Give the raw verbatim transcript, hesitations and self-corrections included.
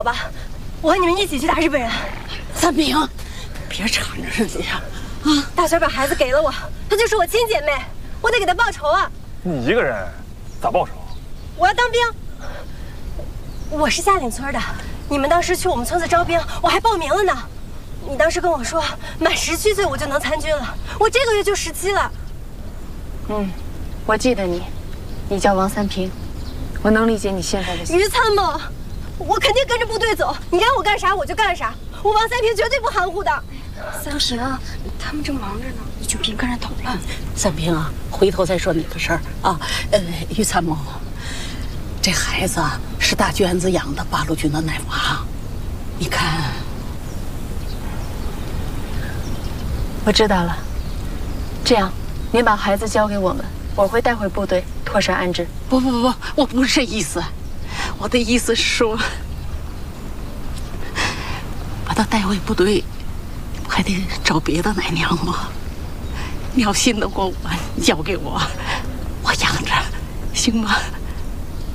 吧，我和你们一起去打日本人。 三平，别缠着人家呀！啊， 大小表孩子给了我，她就是我亲姐妹，我得给她报仇啊！ 你一个人咋报仇？ 我要当兵。我是下岭村的，你们当时去我们村子招兵，我还报名了呢。你当时跟我说，满十七岁我就能参军了，我这个月就十七了。 嗯，我记得你，你叫王三平，我能理解你现在的心。 于参谋。 我肯定跟着部队走，你让我干啥我就干啥。我王三平绝对不含糊的。 三平啊，他们正忙着呢，你就别跟人捣乱。 三平啊，回头再说你的事儿啊。呃，于参谋，这孩子啊是大娟子养的八路军的奶娃，你看。 我知道了，这样，您把孩子交给我们，我会带回部队妥善安置。 不不不，我不是这意思。 我的意思是说，把他带回部队，还得找别的奶娘吗？你要信得过我，交给我，我养着，行吗？